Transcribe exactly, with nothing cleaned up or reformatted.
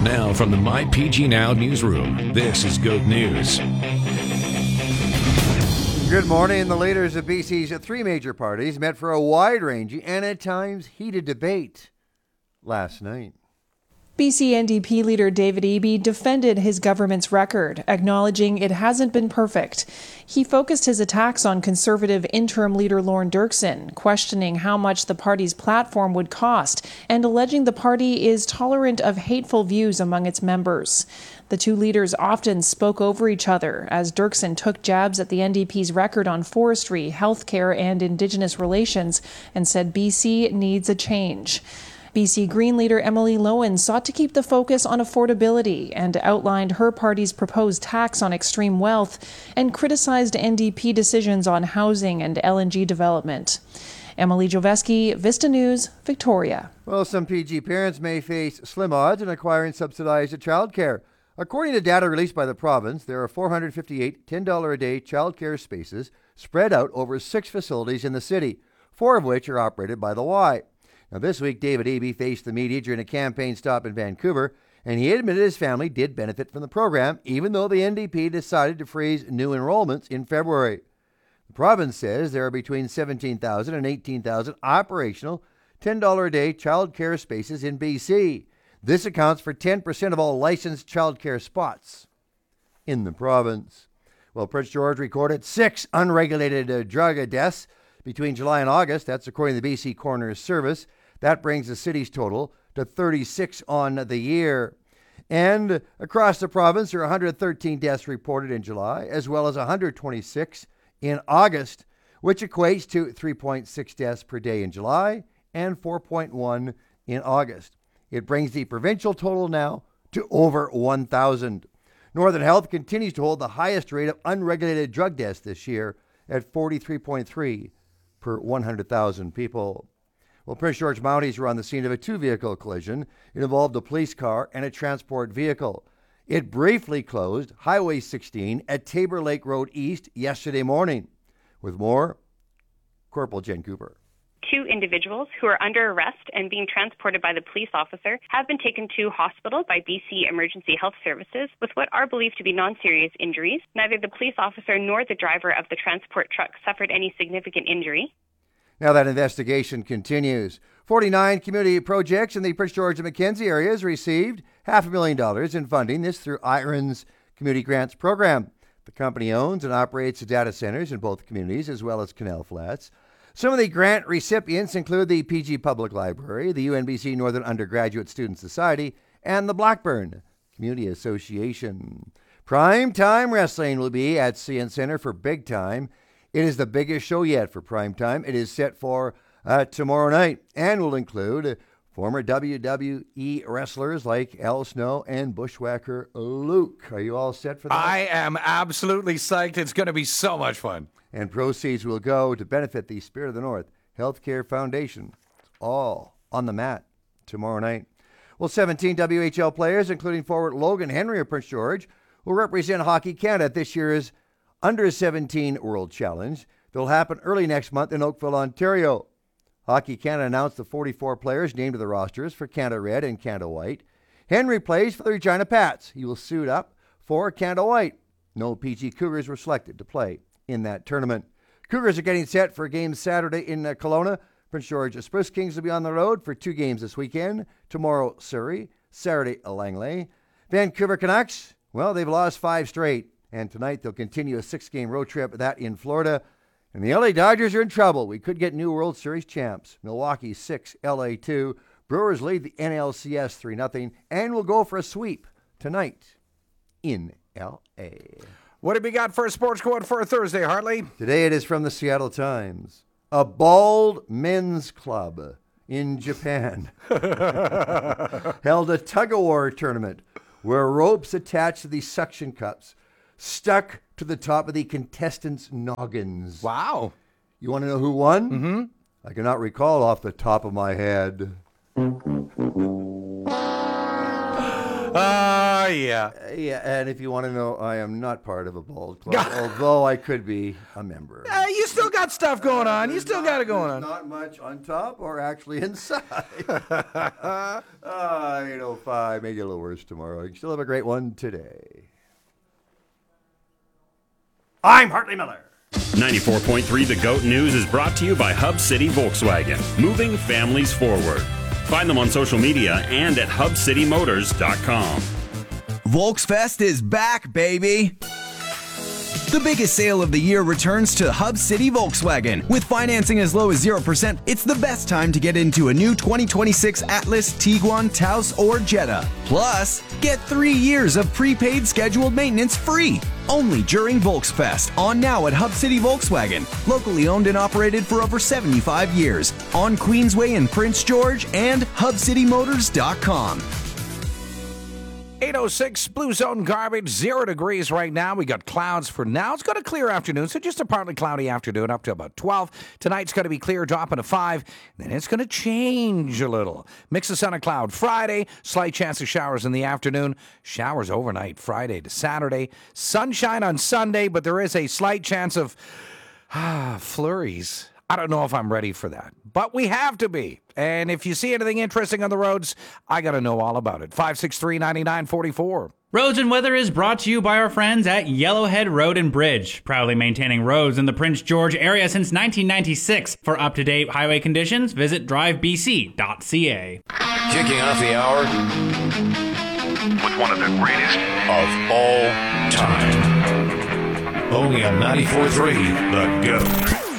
Now from the My P G Now newsroom, this is Goat News. Good morning. The leaders of B C's three major parties met for a wide-ranging and at times heated debate last night. B C N D P leader David Eby defended his government's record, acknowledging it hasn't been perfect. He focused his attacks on Conservative interim leader Lorne Dirksen, questioning how much the party's platform would cost and alleging the party is tolerant of hateful views among its members. The two leaders often spoke over each other as Dirksen took jabs at the N D P's record on forestry, healthcare, and Indigenous relations and said B C needs a change. B C Green leader Emily Lowen sought to keep the focus on affordability and outlined her party's proposed tax on extreme wealth and criticized N D P decisions on housing and L N G development. Emily Joveski, Vista News, Victoria. Well, some P G parents may face slim odds in acquiring subsidized childcare. According to data released by the province, there are four hundred fifty-eight ten dollars a day childcare spaces spread out over six facilities in the city, four of which are operated by the Y. Now, this week, David Eby faced the media during a campaign stop in Vancouver, and he admitted his family did benefit from the program, even though the N D P decided to freeze new enrollments in February. The province says there are between seventeen thousand and eighteen thousand operational ten dollars a day child care spaces in B C. This accounts for ten percent of all licensed child care spots in the province. Well, Prince George recorded six unregulated uh, drug deaths between July and August. That's according to the B C Coroner's Service. That brings the city's total to thirty-six on the year. And across the province, there are one hundred thirteen deaths reported in July, as well as one hundred twenty-six in August, which equates to three point six deaths per day in July and four point one in August. It brings the provincial total now to over one thousand. Northern Health continues to hold the highest rate of unregulated drug deaths this year at forty-three point three per one hundred thousand people. Well, Prince George Mounties were on the scene of a two-vehicle collision. It involved a police car and a transport vehicle. It briefly closed Highway sixteen at Tabor Lake Road East yesterday morning. With more, Corporal Jen Cooper. Two individuals who are under arrest and being transported by the police officer have been taken to hospital by B C Emergency Health Services with what are believed to be non-serious injuries. Neither the police officer nor the driver of the transport truck suffered any significant injury. Now that investigation continues. forty-nine community projects in the Prince George and Mackenzie areas received half a million dollars in funding, this through I R N's Community Grants program. The company owns and operates data centers in both communities as well as Canal Flats. Some of the grant recipients include the P G Public Library, the U N B C Northern Undergraduate Student Society, and the Blackburn Community Association. Prime Time Wrestling will be at C N Centre for Big Time. It is the biggest show yet for Prime Time. It is set for uh, tomorrow night and will include uh, former W W E wrestlers like Al Snow and Bushwhacker Luke. Are you all set for that? I am absolutely psyched. It's going to be so much fun. And proceeds will go to benefit the Spirit of the North Healthcare Foundation. It's all on the mat tomorrow night. Well, seventeen W H L players, including forward Logan Henry of Prince George, will represent Hockey Canada at this year's Under seventeen World Challenge. They'll happen early next month in Oakville, Ontario. Hockey Canada announced the forty-four players named to the rosters for Canada Red and Canada White. Henry plays for the Regina Pats. He will suit up for Canada White. No P G Cougars were selected to play in that tournament. Cougars are getting set for a game Saturday in uh, Kelowna. Prince George Spruce Kings will be on the road for two games this weekend. Tomorrow, Surrey. Saturday, Langley. Vancouver Canucks, well, they've lost five straight. And tonight they'll continue a six-game road trip, that in Florida. And the L A Dodgers are in trouble. We could get new World Series champs. Milwaukee six, L A two. Brewers lead the N L C S three nothing and will go for a sweep tonight in L A. What have we got for a sports quote for a Thursday, Hartley? Today it is from the Seattle Times. A bald men's club in Japan held a tug-of-war tournament where ropes attached to these suction cups stuck to the top of the contestants' noggins. Wow. You want to know who won? Mm-hmm. I cannot recall off the top of my head. Ah, uh, yeah. Uh, yeah, and if you want to know, I am not part of a bald club, although I could be a member. Uh, you still got stuff going on. You still not, got it going on. Not much on top or actually inside. uh, you know, five, maybe a little worse tomorrow. You can still have a great one today. I'm Hartley Miller. ninety-four point three The Goat News is brought to you by Hub City Volkswagen, moving families forward. Find them on social media and at hub city motors dot com. Volksfest is back, baby! The biggest sale of the year returns to Hub City Volkswagen. With financing as low as zero percent, it's the best time to get into a new twenty twenty-six Atlas, Tiguan, Taos, or Jetta. Plus, get three years of prepaid scheduled maintenance free. Only during Volksfest. On now at Hub City Volkswagen. Locally owned and operated for over seventy-five years. On Queensway in Prince George and hub city motors dot com. eight oh six, Blue Zone Garbage, zero degrees right now. We got clouds for now. It's got a clear afternoon, so just a partly cloudy afternoon up to about twelve. Tonight's going to be clear, dropping to five. Then it's going to change a little. Mix of sun and cloud Friday, slight chance of showers in the afternoon. Showers overnight Friday to Saturday. Sunshine on Sunday, but there is a slight chance of ah, flurries. I don't know if I'm ready for that, but we have to be. And if you see anything interesting on the roads, I got to know all about it. five six three, nine nine four four. Roads and Weather is brought to you by our friends at Yellowhead Road and Bridge, proudly maintaining roads in the Prince George area since nineteen ninety-six. For up-to-date highway conditions, visit drive b c dot c a. Kicking off the hour with one of the greatest of all time. Only on ninety-four point three The Goat.